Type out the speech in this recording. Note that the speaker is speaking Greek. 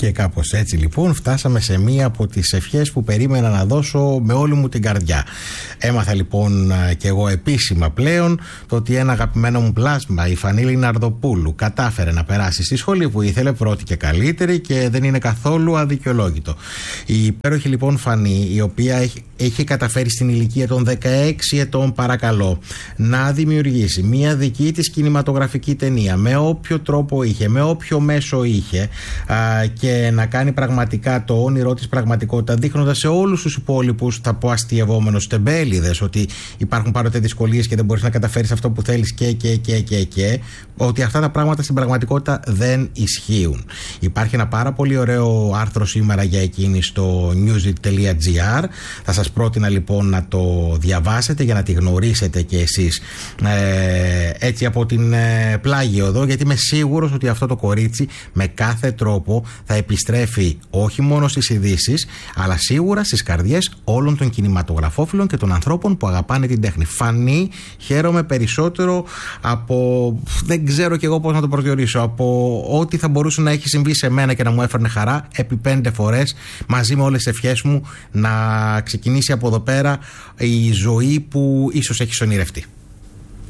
Και κάπως έτσι λοιπόν φτάσαμε σε μία από τις ευχές που περίμενα να δώσω με όλη μου την καρδιά. Έμαθα λοιπόν και εγώ επίσημα πλέον το ότι ένα αγαπημένο μου πλάσμα, η Φανή Λιναρδοπούλου, κατάφερε να περάσει στη σχολή που ήθελε, πρώτη και καλύτερη, και δεν είναι καθόλου αδικαιολόγητο. Η υπέροχη λοιπόν Φανή, η οποία έχει καταφέρει στην ηλικία των 16 ετών, παρακαλώ, να δημιουργήσει μία δική της κινηματογραφική ταινία με όποιο τρόπο είχε, με όποιο μέσο είχε, και να κάνει πραγματικά το όνειρό της πραγματικότητα, δείχνοντας σε όλους τους υπόλοιπους, θα πω αστειευόμενος, τεμπέληδες, ότι υπάρχουν πάντοτε δυσκολίες και δεν μπορείς να καταφέρεις αυτό που θέλεις και ότι αυτά τα πράγματα στην πραγματικότητα δεν ισχύουν. Υπάρχει ένα πάρα πολύ ωραίο άρθρο σήμερα για εκείνη στο newsit.gr. Θα σας πρότεινα λοιπόν να το διαβάσετε για να τη γνωρίσετε και εσείς έτσι από την πλάγη οδό, γιατί είμαι σίγουρος ότι αυτό το κορίτσι με κάθε τρόπο θα επιστρέφει όχι μόνο στις ειδήσεις, αλλά σίγουρα στις καρδιές όλων των κινηματογραφόφιλων και των ανθρώπων που αγαπάνε την τέχνη. Φανή, χαίρομαι περισσότερο από, δεν ξέρω κι εγώ πώς να το προσδιορίσω, από ό,τι θα μπορούσε να έχει συμβεί σε μένα και να μου έφερνε χαρά επί 5 φορές, μαζί με όλες τις ευχές μου, να ξεκινήσει από εδώ πέρα η ζωή που ίσως έχεις ονειρευτεί.